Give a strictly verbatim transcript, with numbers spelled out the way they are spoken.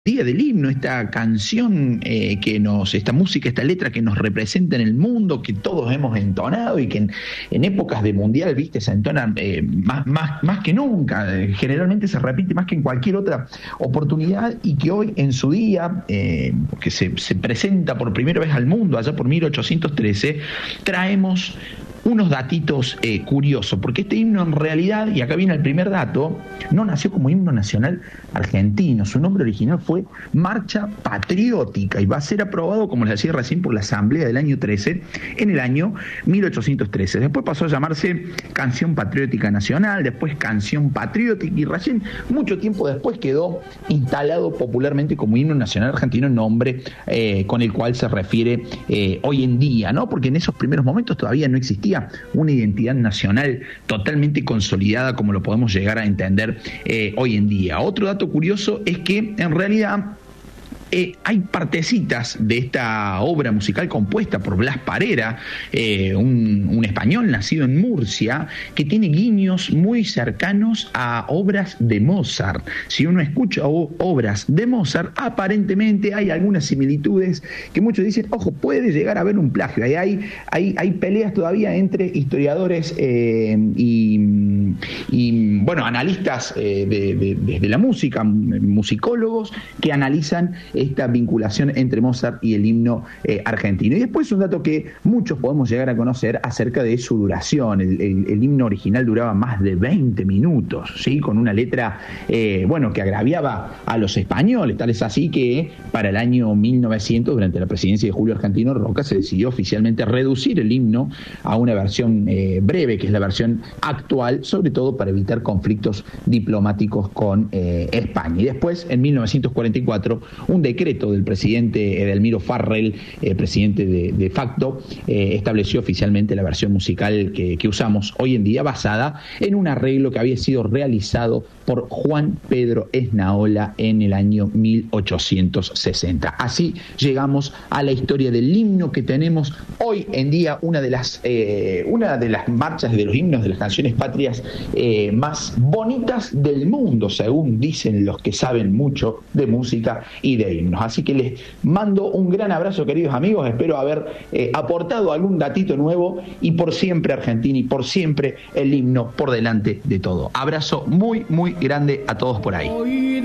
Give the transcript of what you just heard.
Día del himno, esta canción eh, que nos, esta música, esta letra que nos representa en el mundo, que todos hemos entonado y que en, en épocas de mundial, viste, se entona eh, más, más, más que nunca, eh, generalmente se repite más que en cualquier otra oportunidad y que hoy en su día, eh, que se, se presenta por primera vez al mundo, allá por mil ochocientos trece, traemos unos datitos eh, curiosos, porque este himno en realidad, y acá viene el primer dato, no nació como himno nacional argentino. Su nombre original fue Marcha Patriótica y va a ser aprobado, como les decía recién, por la Asamblea del año trece, en el año mil ochocientos trece. Después pasó a llamarse Canción Patriótica Nacional, después Canción Patriótica, y recién, mucho tiempo después, quedó instalado popularmente como himno nacional argentino, nombre eh, con el cual se refiere eh, hoy en día, ¿no? Porque en esos primeros momentos todavía no existía una identidad nacional totalmente consolidada como lo podemos llegar a entender eh, hoy en día. Otro dato curioso es que en realidad Eh, hay partecitas de esta obra musical compuesta por Blas Parera, eh, un, un español nacido en Murcia, que tiene guiños muy cercanos a obras de Mozart. Si uno escucha o, obras de Mozart, aparentemente hay algunas similitudes que muchos dicen, ojo, puede llegar a haber un plagio. Hay, hay, hay, hay peleas todavía entre historiadores eh, y, y, bueno, analistas eh, de, de, de, de la música, musicólogos, que analizan esta vinculación entre Mozart y el himno eh, argentino. Y después un dato que muchos podemos llegar a conocer acerca de su duración. El, el, el himno original duraba más de veinte minutos, ¿sí? Con una letra, eh, bueno, que agraviaba a los españoles. Tal es así que para el año mil novecientos, durante la presidencia de Julio Argentino Roca, se decidió oficialmente reducir el himno a una versión eh, breve, que es la versión actual, sobre todo para evitar conflictos diplomáticos con eh, España. Y después, en mil novecientos cuarenta y cuatro, un decreto del presidente Edelmiro Farrell, eh, presidente de, de facto, eh, estableció oficialmente la versión musical que, que usamos hoy en día, basada en un arreglo que había sido realizado por Juan Pedro Esnaola en el año mil ochocientos sesenta. Así llegamos a la historia del himno que tenemos hoy en día, una de las, eh, una de las marchas, de los himnos, de las canciones patrias eh, más bonitas del mundo, según dicen los que saben mucho de música y de himnos. Así que les mando un gran abrazo, queridos amigos. Espero haber eh, aportado algún datito nuevo, y por siempre Argentina, y por siempre el himno por delante de todo. Abrazo muy, muy grande a todos por ahí.